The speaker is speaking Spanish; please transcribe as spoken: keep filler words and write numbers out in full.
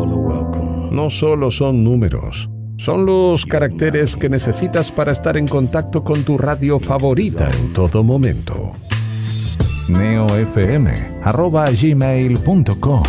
No solo son números, son los caracteres que necesitas para estar en contacto con tu radio favorita en todo momento. neofm arroba gmail punto com.